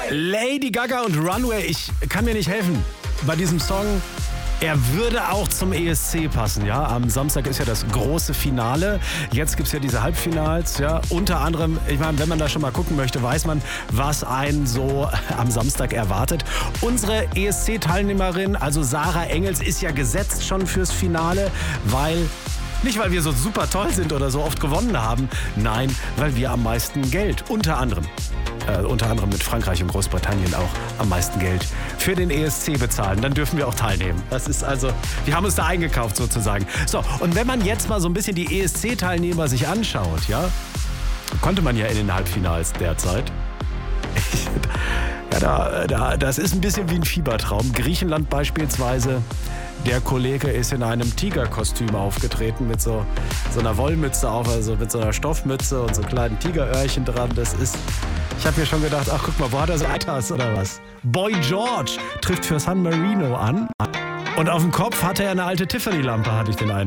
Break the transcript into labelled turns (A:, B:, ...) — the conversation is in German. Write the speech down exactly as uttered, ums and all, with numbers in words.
A: Lady Gaga und Runway, ich kann mir nicht helfen bei diesem Song. Er würde auch zum E S C passen, ja. Am Samstag ist ja das große Finale. Jetzt gibt es ja diese Halbfinals, ja. Unter anderem, ich meine, wenn man da schon mal gucken möchte, weiß man, was einen so am Samstag erwartet. Unsere E S C-Teilnehmerin, also Sarah Engels, ist ja gesetzt schon fürs Finale, weil... Nicht, weil wir so super toll sind oder so oft gewonnen haben. Nein, weil wir am meisten Geld, unter anderem, äh, unter anderem mit Frankreich und Großbritannien auch am meisten Geld für den E S C bezahlen. Dann dürfen wir auch teilnehmen. Das ist also, wir haben uns da eingekauft sozusagen. So, und wenn man jetzt mal so ein bisschen die E S C-Teilnehmer sich anschaut, ja, konnte man ja in den Halbfinals derzeit. Ja, da, da, das ist ein bisschen wie ein Fiebertraum. Griechenland beispielsweise. Der Kollege ist in einem Tigerkostüm aufgetreten mit so, so einer Wollmütze auf, also mit so einer Stoffmütze und so kleinen Tigeröhrchen dran. Das ist, ich habe mir schon gedacht, ach guck mal, wo hat er so Eitas oder was? Boy George trifft für San Marino an und auf dem Kopf hat er eine alte Tiffany-Lampe, hatte ich den Eindruck.